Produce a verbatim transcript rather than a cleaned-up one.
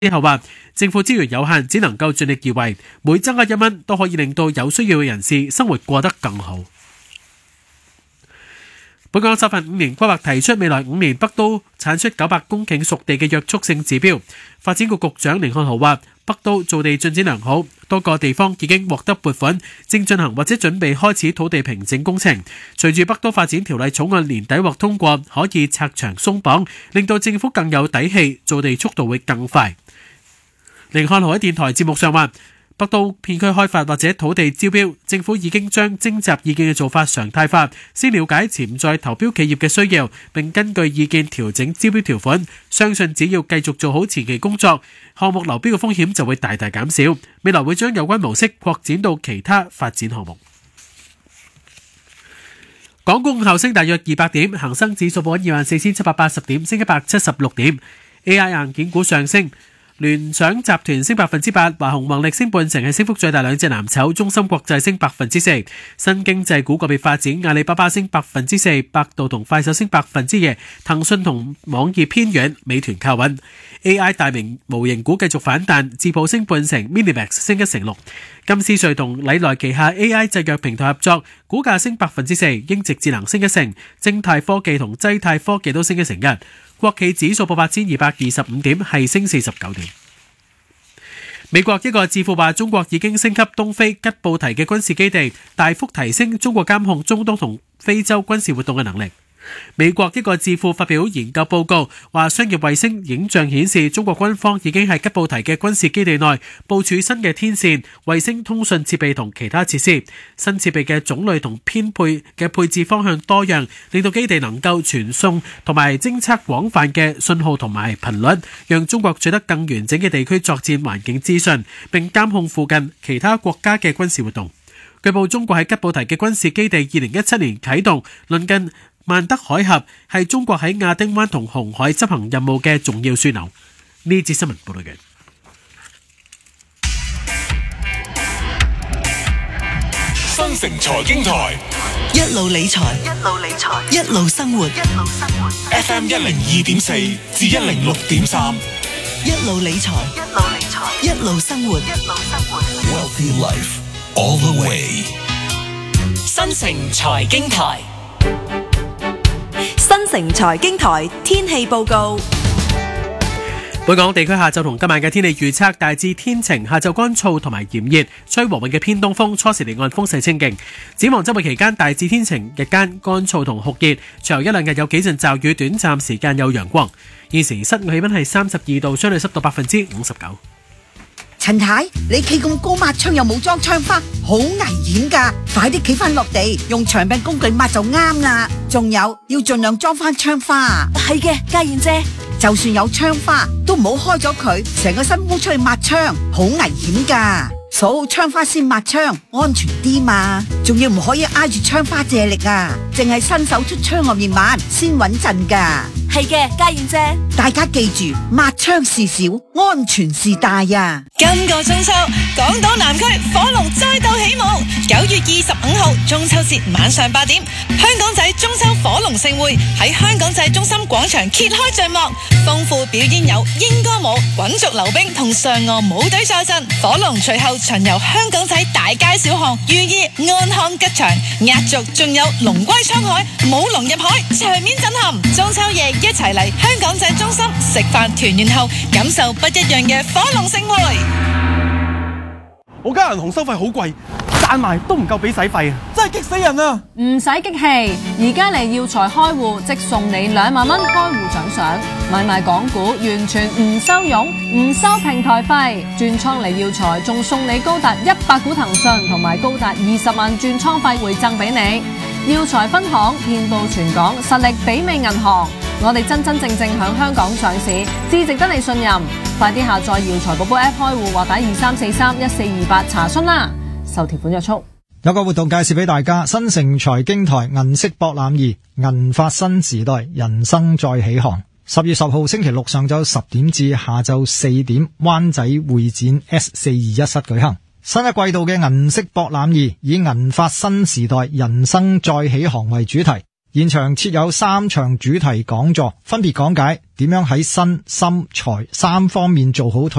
之後話，政府資源有限，只能夠盡力而為，每增加一蚊都可以令到有需要嘅人士生活過得更好。本港首份五年規劃提出未來五年北都產出九百公頃熟地嘅約束性指標。發展局局長甯漢豪話，北都造地進展良好，多個地方已經獲得撥款，正進行或者準備開始土地平整工程。隨住北都發展條例草案年底獲通過，可以拆牆鬆綁，令到政府更有底氣，造地速度會更快。甯漢豪喺電台節目上話，北都片區開發或者土地招標，政府已經將徵集意見嘅做法常態化，先了解潛在投標企業嘅需要，並根據意見調整招標條款。相信只要繼續做好前期工作，項目流標嘅風險就會大大減少。未來會將有關模式擴展到其他發展項目。港股後升大約二百點，恒生指數報二萬四千七百八十點，升一百七十六點。A I 硬件股上升。聯想集團升百分之八，華虹宏力升半成，係升幅最大兩隻藍籌。中芯國際升百分之四，新經濟股個別發展，阿里巴巴升百分之四，百度同快手升百分之二，騰訊同網易偏軟，美團靠穩。A I 大型模型股繼續反彈，智譜升半成 ，Minimax 升一成六。金斯瑞同禮來旗下 A I 製藥平台合作，股價升百分之四，英直智能升一成，正泰科技同濟泰科技都升一成一。國企指數報八千二百二十五點，係升四十九點。美國一個智庫話，中國已經升級東非吉布提嘅軍事基地，大幅提升中國監控中東同非洲軍事活動嘅能力。美國一個智庫發表研究報告，話商業衛星影像顯示，中國軍方已經喺吉布提嘅軍事基地內部署新嘅天線、衛星通訊設備同其他設施。新設備嘅種類同編配嘅配置方向多樣，令到基地能夠傳送同埋偵測廣泛嘅信號同埋頻率，讓中國取得更完整嘅地區作戰環境資訊，並監控附近其他國家嘅軍事活動。據報，中國喺吉布提嘅軍事基地二零一七年啟動，鄰近曼德海峽，係中國喺亞丁灣同紅海執行任務嘅重要樞紐。呢節新聞報道嘅新城財經台， 一路理財，一路理財，一路生活，一路生活。 F M 一零二點四至一零六點三， 一路理財，一路理財，一路生活，一路生活。 Wealthy Life all the way。 新城財經台。新城財經台天氣報告。 本港地區下晝同今晚嘅天氣預測大致天晴，下晝乾燥同埋炎熱，吹和緩嘅偏東風，初時離岸風勢清勁。展望周末期間大致天晴，日間乾燥同酷熱，隨後一兩日有幾陣驟雨，短暫時間有陽光。現時室外氣溫係三十二度，相對濕度百分之五十九。 陳太，你企咁高抹窗又冇裝窗花，好危險噶！快啲企翻落地，用長柄工具抹就啱啦。仲有要盡量裝翻窗花。 係嘅，家燕姐， 就算有窗花，都唔好開咗佢，成個新屋出去抹窗，好危險噶。鎖好窗花先抹窗，安全啲嘛。仲要唔可以挨住窗花借力啊，淨係伸手出窗外面抹先穩陣噶。 係嘅，家燕姐， 大家記住，抹窗事小，安全事大啊！ 今個中秋，港島南區火龍再度起舞。九月二十五號中秋節晚上八點，香港仔中秋火龍盛會喺香港仔中心廣場揭開序幕。豐富表演有鸚歌舞、滾軸溜冰同嫦娥舞隊助陣。火龍隨後巡遊香港仔大街小巷，寓意安康吉祥。壓軸仲有龍歸滄海、舞龍入海，場面震撼。中秋夜一齊嚟香港仔中心食飯團圓後，感受不一樣嘅火龍盛會。 我間銀行收費好貴，賺埋都唔夠俾使費啊！真係激死人啊！ 唔使激氣，而家嚟耀才開戶，即送你兩萬蚊開戶獎賞，買賣港股完全唔收佣，唔收平台費，轉倉嚟耀才仲送你高達一百股騰訊同埋高達二十萬轉倉費回贈俾你。耀才分行遍佈全港，實力媲美銀行。我哋真真正正響香港上市，至值得你信任。快啲下載耀才寶寶 App 開戶或打二三四三一四二八查詢啦。受條款約束。 有個活動介紹俾大家，新城財經台銀色博覽二，銀髮新時代，人生再起航。十月十號星期六上晝十點至下晝四點，灣仔會展 S 四二一室舉行。新一季度嘅銀色博覽二以銀髮新時代，人生再起航為主題。現場設有三場主題講座，分別講解點樣喺身心財三方面做好退